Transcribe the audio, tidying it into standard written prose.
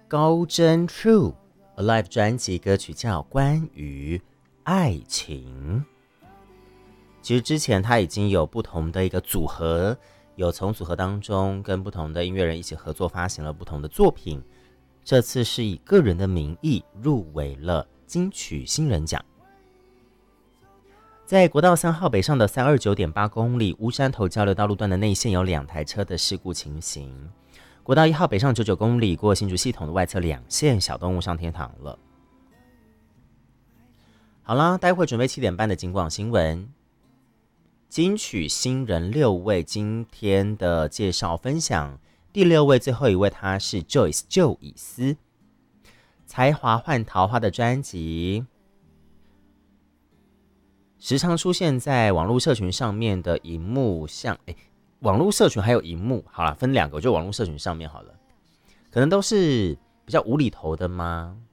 高真 True。Alive 专辑歌曲叫《关于爱情》。其实之前他已经有不同的一个组合，有从组合当中跟不同的音乐人一起合作发行了不同的作品。这次是以个人的名义入围了金曲新人奖。在国道3号北上的329.8公里乌山头交流道路段的内线有2台车的事故情形。国道1号北上99公里过新竹系统的外侧2线，小动物上天堂了。好啦，待会准备7点半的警广新闻。金曲新人6位，今天的介绍分享。第6位，最后一位，他是 Joyce 旧以斯，才华换桃花的专辑，时常出现在网络社群上面的荧幕网络社群还有荧幕，好啦，分2个，就网络社群上面好了，可能都是比较无厘头的吗？